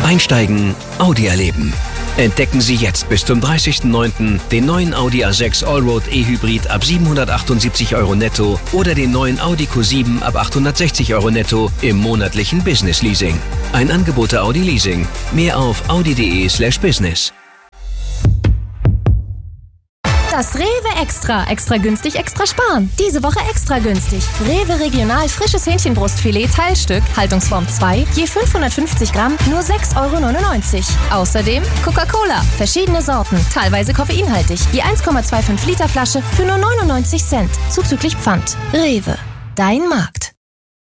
Einsteigen, Audi erleben. Entdecken Sie jetzt bis zum 30.09. den neuen Audi A6 Allroad E-Hybrid ab 778 € netto oder den neuen Audi Q7 ab 860 € netto im monatlichen Business Leasing. Ein Angebot der Audi Leasing. Mehr auf audi.de/business. Das Rewe Extra. Extra günstig, extra sparen. Diese Woche extra günstig. Rewe Regional frisches Hähnchenbrustfilet Teilstück, Haltungsform 2, je 550 Gramm, nur 6,99 €. Außerdem Coca-Cola, verschiedene Sorten, teilweise koffeinhaltig, je 1,25 Liter Flasche für nur 99 Cent, zuzüglich Pfand. Rewe, dein Markt.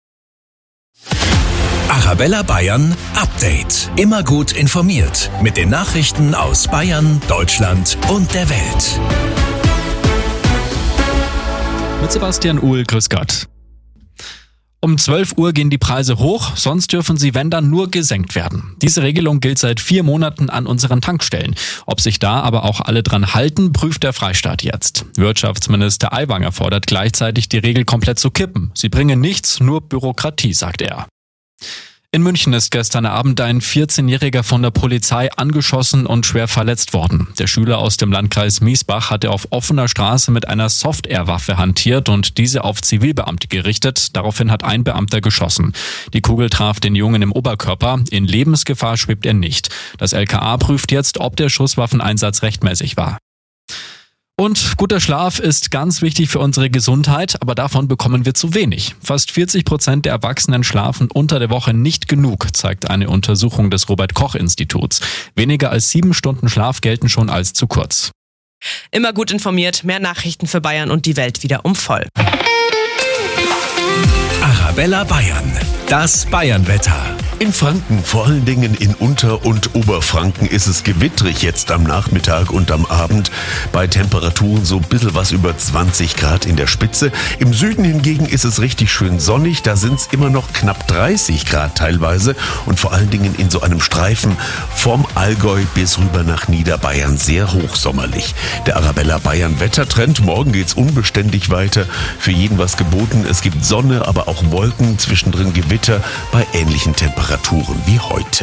Arabella Bayern Update. Immer gut informiert mit den Nachrichten aus Bayern, Deutschland und der Welt. Mit Sebastian Uhl, grüß Gott. Um 12 Uhr gehen die Preise hoch, sonst dürfen sie, wenn dann, nur gesenkt werden. Diese Regelung gilt seit 4 Monaten an unseren Tankstellen. Ob sich da aber auch alle dran halten, prüft der Freistaat jetzt. Wirtschaftsminister Aiwanger fordert gleichzeitig, die Regel komplett zu kippen. Sie bringe nichts, nur Bürokratie, sagt er. In München ist gestern Abend ein 14-Jähriger von der Polizei angeschossen und schwer verletzt worden. Der Schüler aus dem Landkreis Miesbach hatte auf offener Straße mit einer Soft-Air-Waffe hantiert und diese auf Zivilbeamte gerichtet. Daraufhin hat ein Beamter geschossen. Die Kugel traf den Jungen im Oberkörper. In Lebensgefahr schwebt er nicht. Das LKA prüft jetzt, ob der Schusswaffeneinsatz rechtmäßig war. Und guter Schlaf ist ganz wichtig für unsere Gesundheit, aber davon bekommen wir zu wenig. Fast 40% der Erwachsenen schlafen unter der Woche nicht genug, zeigt eine Untersuchung des Robert-Koch-Instituts. Weniger als 7 Stunden Schlaf gelten schon als zu kurz. Immer gut informiert, mehr Nachrichten für Bayern und die Welt wieder voll. Arabella Bayern, das Bayernwetter. In Franken, vor allen Dingen in Unter- und Oberfranken, ist es gewittrig jetzt am Nachmittag und am Abend bei Temperaturen so ein bisschen was über 20 Grad in der Spitze. Im Süden hingegen ist es richtig schön sonnig, da sind es immer noch knapp 30 Grad teilweise und vor allen Dingen in so einem Streifen vom Allgäu bis rüber nach Niederbayern sehr hochsommerlich. Der Arabella Bayern Wettertrend, morgen geht's unbeständig weiter, für jeden was geboten. Es gibt Sonne, aber auch Wolken, zwischendrin Gewitter bei ähnlichen Temperaturen wie heute.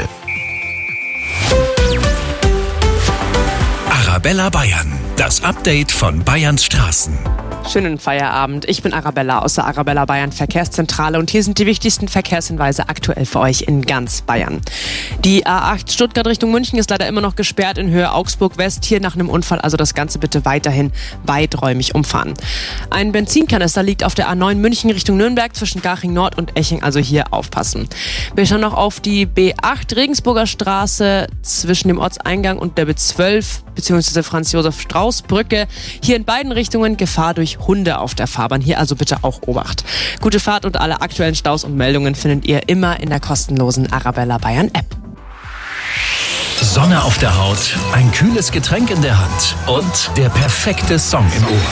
Arabella Bayern, das Update von Bayerns Straßen. Schönen Feierabend. Ich bin Arabella aus der Arabella Bayern Verkehrszentrale und hier sind die wichtigsten Verkehrshinweise aktuell für euch in ganz Bayern. Die A8 Stuttgart Richtung München ist leider immer noch gesperrt in Höhe Augsburg West. Hier nach einem Unfall, also das Ganze bitte weiterhin weiträumig umfahren. Ein Benzinkanister liegt auf der A9 München Richtung Nürnberg zwischen Garching Nord und Eching, also hier aufpassen. Wir schauen noch auf die B8 Regensburger Straße zwischen dem Ortseingang und der B12 bzw. Franz-Josef-Strauß-Brücke. Hier in beiden Richtungen Gefahr durch Hunde auf der Fahrbahn. Hier also bitte auch Obacht. Gute Fahrt und alle aktuellen Staus und Meldungen findet ihr immer in der kostenlosen Arabella Bayern App. Sonne auf der Haut, ein kühles Getränk in der Hand und der perfekte Song im Ohr.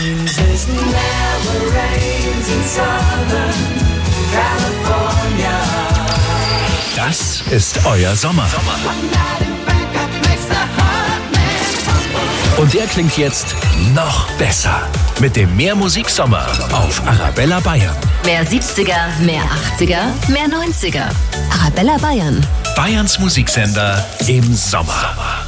Das ist euer Sommer. Und der klingt jetzt noch besser. Mit dem Mehr Musiksommer auf Arabella Bayern. Mehr 70er, mehr 80er, mehr 90er. Arabella Bayern. Bayerns Musiksender im Sommer.